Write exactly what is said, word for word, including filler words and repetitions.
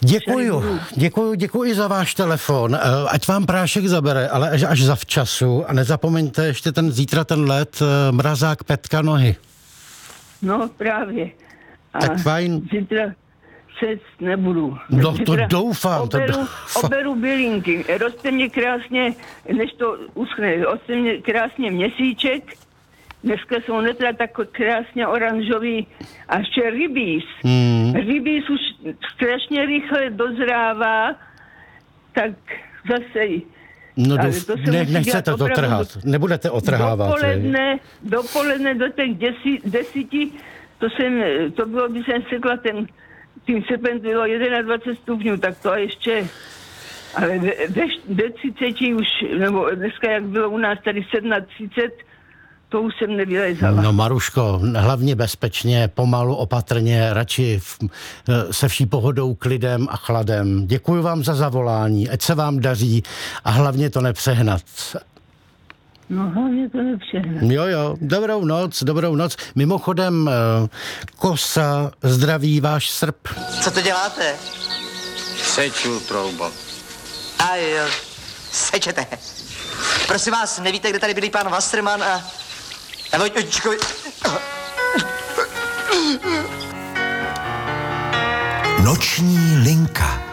Děkuju, děkuju, děkuji za váš telefon. Ať vám prášek zabere, ale až, až zavčasu. A nezapomeňte ještě ten zítra ten let, mrazák Petka nohy. No právě. A tak fajn. Zítra se nebudu. No zítra to doufám. Oberu, to doufám. oberu bylinky. Roste mě krásně, než to uschne, roste mě krásně měsíček. Dneska jsou netra tak krásně oranžový. A ještě rybíz. Hmm. Rybíz už strašně rychle dozrává, tak zase... No douf, to ne, nechcete to trhat, nebudete otrhávat. Dopoledne, dopoledne do těch desi, desíti, to, jsem, to bylo, když jsem sekla ten, tím srpen bylo dvacet jedna stupňů, tak to a ještě... Ale ve, ve, ve třiceti už, nebo dneska jak bylo u nás tady třicet sedm, to už jsem nevylezala. No Maruško, hlavně bezpečně, pomalu, opatrně, radši v, se vší pohodou, klidem a chladem. Děkuji vám za zavolání, ať se vám daří a hlavně to nepřehnat. No hlavně to nepřehnat. Jo, jo, dobrou noc, dobrou noc. Mimochodem, kosa, zdraví váš srp. Co to děláte? Seču, troubo. A jo, sečete. Prosím vás, nevíte, kde tady bydlí pan Wasserman a... a Vojtičkovi... Noční linka.